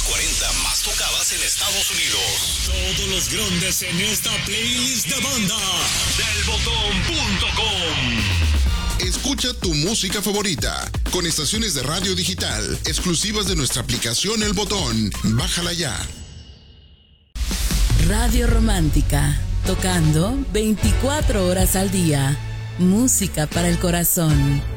40 más tocadas en Estados Unidos. Todos los grandes en esta playlist de banda delbotón.com. Escucha tu música favorita con estaciones de radio digital exclusivas de nuestra aplicación El Botón. Bájala ya. Radio Romántica, tocando 24 horas al día. Música para el corazón.